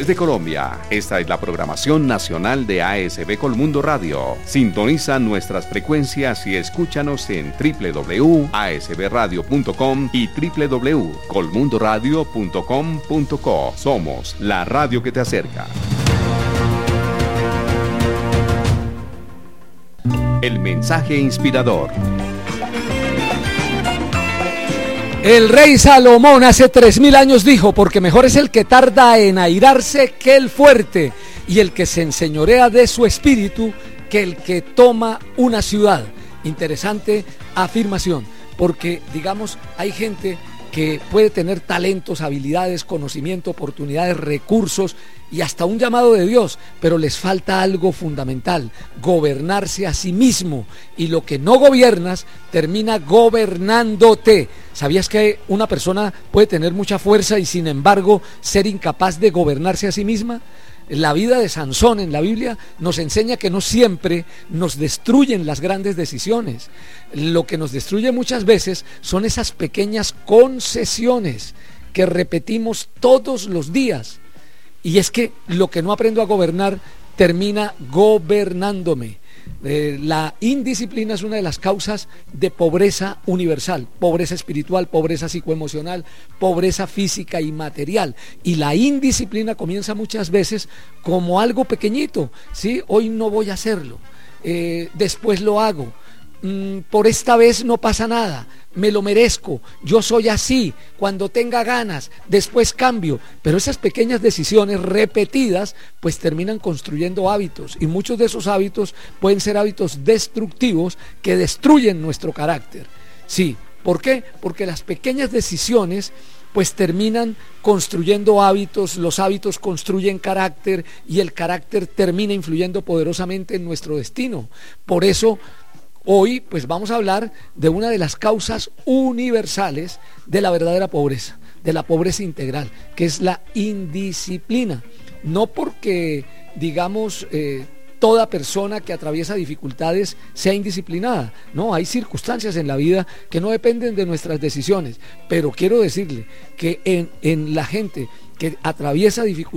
de Colombia. Esta es la programación nacional de ASB Colmundo Radio. Sintoniza nuestras frecuencias y escúchanos en www.asbradio.com y www.colmundoradio.com.co. Somos la radio que te acerca. El mensaje inspirador. El rey Salomón hace 3000 años dijo: porque mejor es el que tarda en airarse que el fuerte, y el que se enseñorea de su espíritu que el que toma una ciudad. Interesante afirmación, porque digamos, hay gente que puede tener talentos, habilidades, conocimiento, oportunidades, recursos y hasta un llamado de Dios, pero les falta algo fundamental: gobernarse a sí mismo, y lo que no gobiernas termina gobernándote. ¿Sabías que una persona puede tener mucha fuerza y sin embargo ser incapaz de gobernarse a sí misma? La vida de Sansón en la Biblia nos enseña que no siempre nos destruyen las grandes decisiones. Lo que nos destruye muchas veces son esas pequeñas concesiones que repetimos todos los días. Y es que lo que no aprendo a gobernar termina gobernándome. La indisciplina es una de las causas de pobreza universal: pobreza espiritual, pobreza psicoemocional, pobreza física y material. Y la indisciplina comienza muchas veces como algo pequeñito, ¿sí? Hoy no voy a hacerlo, después lo hago, por esta vez no pasa nada, me lo merezco, yo soy así, cuando tenga ganas, después cambio. Pero esas pequeñas decisiones repetidas pues terminan construyendo hábitos, y muchos de esos hábitos pueden ser hábitos destructivos que destruyen nuestro carácter. Sí, ¿por qué? Porque las pequeñas decisiones pues terminan construyendo hábitos, los hábitos construyen carácter, y el carácter termina influyendo poderosamente en nuestro destino. Por eso hoy pues vamos a hablar de una de las causas universales de la verdadera pobreza, de la pobreza integral, que es la indisciplina. No porque, digamos, toda persona que atraviesa dificultades sea indisciplinada, no, hay circunstancias en la vida que no dependen de nuestras decisiones, pero quiero decirle que en la gente que atraviesa dificultades,